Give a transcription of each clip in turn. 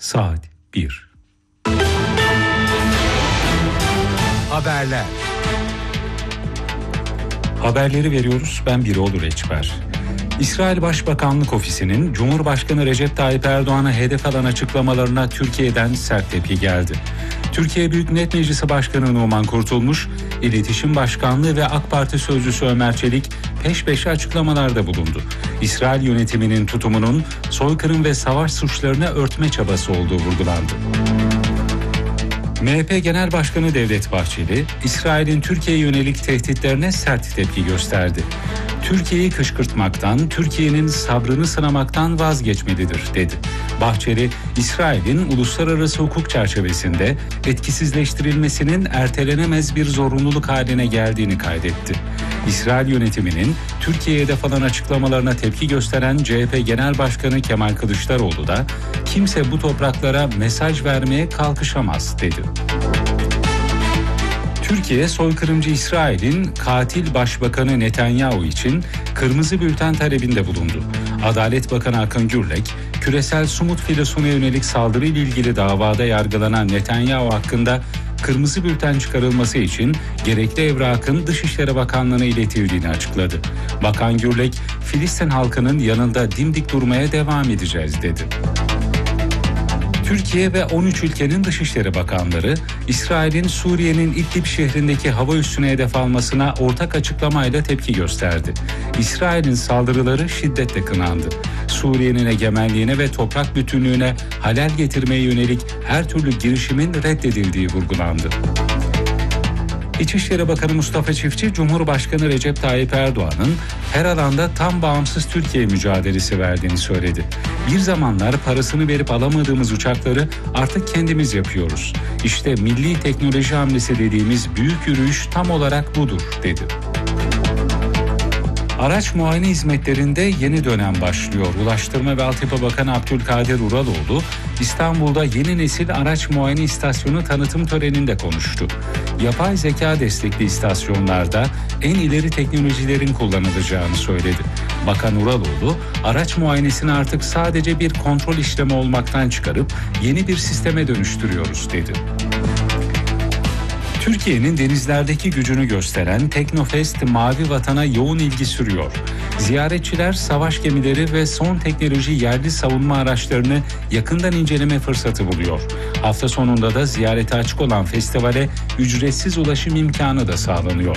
Saat 1. Haberler. Haberleri veriyoruz. Ben Birol Reçber. İsrail Başbakanlık Ofisi'nin Cumhurbaşkanı Recep Tayyip Erdoğan'a hedef alan açıklamalarına Türkiye'den sert tepki geldi. Türkiye Büyük Millet Meclisi Başkanı Numan Kurtulmuş, İletişim Başkanlığı ve AK Parti Sözcüsü Ömer Çelik peş peşe açıklamalarda bulundu. İsrail yönetiminin tutumunun soykırım ve savaş suçlarını örtme çabası olduğu vurgulandı. MHP Genel Başkanı Devlet Bahçeli, İsrail'in Türkiye'ye yönelik tehditlerine sert tepki gösterdi. Türkiye'yi kışkırtmaktan, Türkiye'nin sabrını sınamaktan vazgeçmelidir, dedi. Bahçeli, İsrail'in uluslararası hukuk çerçevesinde etkisizleştirilmesinin ertelenemez bir zorunluluk haline geldiğini kaydetti. İsrail yönetiminin Türkiye'ye hedef alan açıklamalarına tepki gösteren CHP Genel Başkanı Kemal Kılıçdaroğlu da kimse bu topraklara mesaj vermeye kalkışamaz, dedi. Türkiye, soykırımcı İsrail'in katil başbakanı Netanyahu için kırmızı bülten talebinde bulundu. Adalet Bakanı Akın Gürlek, küresel Sumut filosuna yönelik saldırıyla ilgili davada yargılanan Netanyahu hakkında kırmızı bülten çıkarılması için gerekli evrakın Dışişleri Bakanlığı'na iletildiğini açıkladı. Bakan Gürlek, Filistin halkının yanında dimdik durmaya devam edeceğiz, dedi. Türkiye ve 13 ülkenin Dışişleri Bakanları, İsrail'in Suriye'nin İdlib şehrindeki hava üssüne hedef almasına ortak açıklamayla tepki gösterdi. İsrail'in saldırıları şiddetle kınandı. Suriye'nin egemenliğine ve toprak bütünlüğüne halel getirmeye yönelik her türlü girişimin reddedildiği vurgulandı. İçişleri Bakanı Mustafa Çiftçi, Cumhurbaşkanı Recep Tayyip Erdoğan'ın her alanda tam bağımsız Türkiye mücadelesi verdiğini söyledi. Bir zamanlar parasını verip alamadığımız uçakları artık kendimiz yapıyoruz. İşte milli teknoloji hamlesi dediğimiz büyük yürüyüş tam olarak budur, dedi. Araç muayene hizmetlerinde yeni dönem başlıyor. Ulaştırma ve Altyapı Bakanı Abdülkadir Uraloğlu, İstanbul'da yeni nesil araç muayene istasyonu tanıtım töreninde konuştu. Yapay zeka destekli istasyonlarda en ileri teknolojilerin kullanılacağını söyledi. Bakan Uraloğlu, araç muayenesini artık sadece bir kontrol işlemi olmaktan çıkarıp yeni bir sisteme dönüştürüyoruz, dedi. Türkiye'nin denizlerdeki gücünü gösteren Teknofest Mavi Vatan'a yoğun ilgi sürüyor. Ziyaretçiler savaş gemileri ve son teknoloji yerli savunma araçlarını yakından inceleme fırsatı buluyor. Hafta sonunda da ziyarete açık olan festivale ücretsiz ulaşım imkanı da sağlanıyor.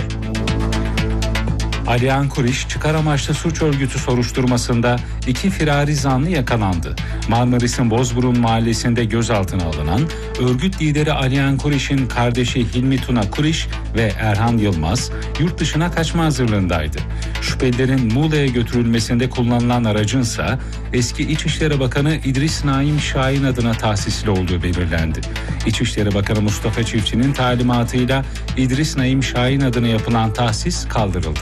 Alihan Kuriş, çıkar amaçlı suç örgütü soruşturmasında 2 firari zanlı yakalandı. Marmaris'in Bozburun mahallesinde gözaltına alınan örgüt lideri Alihan Kuriş'in kardeşi Hilmi Tuna Kuriş ve Erhan Yılmaz yurt dışına kaçma hazırlığındaydı. Şüphelilerin Muğla'ya götürülmesinde kullanılan aracınsa eski İçişleri Bakanı İdris Naim Şahin adına tahsisli olduğu belirlendi. İçişleri Bakanı Mustafa Çiftçi'nin talimatıyla İdris Naim Şahin adına yapılan tahsis kaldırıldı.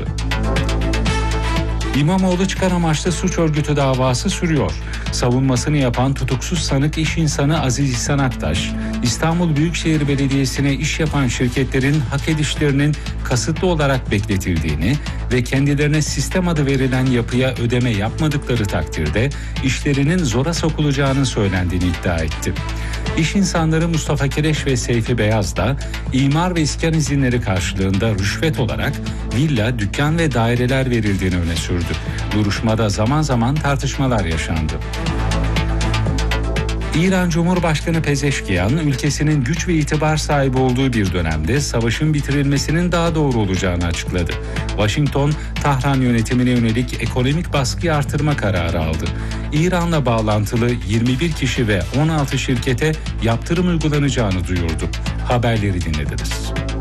İmamoğlu çıkar amaçlı suç örgütü davası sürüyor. Savunmasını yapan tutuksuz sanık iş insanı Aziz İhsan Aktaş, İstanbul Büyükşehir Belediyesi'ne iş yapan şirketlerin hak edişlerinin kasıtlı olarak bekletildiğini ve kendilerine sistem adı verilen yapıya ödeme yapmadıkları takdirde işlerinin zora sokulacağının söylendiğini iddia etti. İş insanları Mustafa Kereş ve Seyfi Beyaz da imar ve iskan izinleri karşılığında rüşvet olarak villa, dükkan ve daireler verildiğini öne sürdü. Duruşmada zaman zaman tartışmalar yaşandı. İran Cumhurbaşkanı Pezeşkiyan, ülkesinin güç ve itibar sahibi olduğu bir dönemde savaşın bitirilmesinin daha doğru olacağını açıkladı. Washington, Tahran yönetimine yönelik ekonomik baskıyı artırma kararı aldı. İran'la bağlantılı 21 kişi ve 16 şirkete yaptırım uygulanacağını duyurdu. Haberleri dinlediniz.